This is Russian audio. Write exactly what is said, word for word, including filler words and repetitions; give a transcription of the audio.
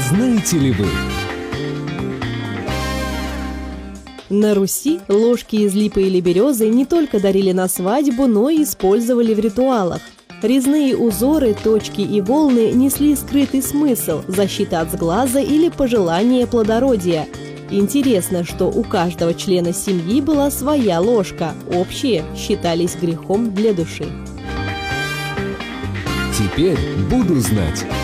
знаете ли вы? На Руси ложки из липы или березы не только дарили на свадьбу, но и использовали в ритуалах. Резные узоры, точки и волны несли скрытый смысл – защита от сглаза или пожелание плодородия. Интересно, что у каждого члена семьи была своя ложка, общие считались грехом для души. Теперь буду знать.